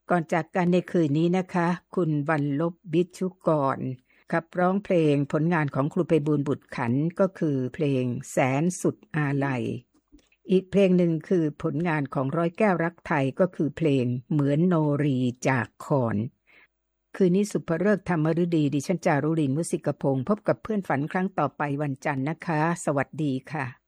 ก่อนจากกันในคืนนี้นะคะคุณวรรลบบิชุกรขับร้องเพลงผลงานของครูไพบูลย์บุตรขันธ์ก็คือเพลงแสนสุดอาลัยอีกเพลงหนึ่งคือผลงานของร้อยแก้วรักไทยก็คือเพลงเหมือนโนรีจากคอนคืนนี้สุภฤกษ์ธรรมฤดีดิฉันจารุรินทร์ มุสิกพงศ์พบกับเพื่อนฝันครั้งต่อไปวันจันทร์นะคะสวัสดีค่ะ